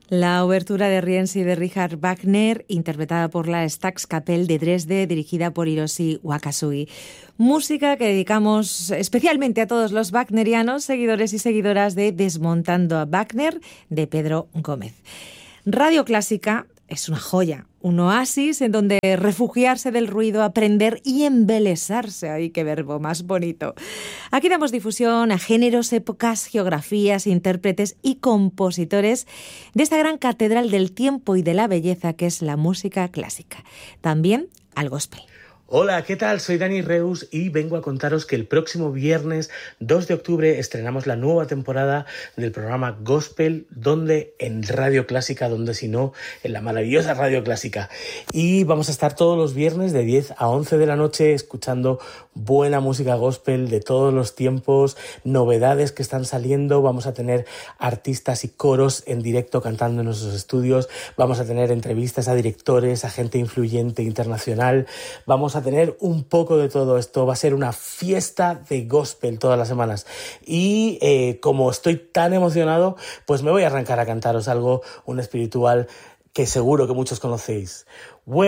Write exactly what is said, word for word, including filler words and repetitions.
La obertura de Rienzi de Richard Wagner, interpretada por la Staatskapelle de Dresde, dirigida por Hiroshi Wakasugi. Música que dedicamos especialmente a todos los wagnerianos, seguidores y seguidoras de Desmontando a Wagner, de Pedro Gómez. Radio Clásica es una joya, un oasis en donde refugiarse del ruido, aprender y embelesarse. ¡Ay, qué verbo más bonito! Aquí damos difusión a géneros, épocas, geografías, intérpretes y compositores de esta gran catedral del tiempo y de la belleza que es la música clásica. También al gospel. Hola, ¿qué tal? Soy Dani Reus y vengo a contaros que el próximo viernes dos de octubre estrenamos la nueva temporada del programa Gospel, donde en Radio Clásica, donde si no, en la maravillosa Radio Clásica. Y vamos a estar todos los viernes de diez a once de la noche escuchando buena música gospel de todos los tiempos, novedades que están saliendo, vamos a tener artistas y coros en directo cantando en nuestros estudios, vamos a tener entrevistas a directores, a gente influyente internacional, vamos a tener un poco de todo esto, va a ser una fiesta de gospel todas las semanas y eh, como estoy tan emocionado, pues me voy a arrancar a cantaros algo, un espiritual que seguro que muchos conocéis.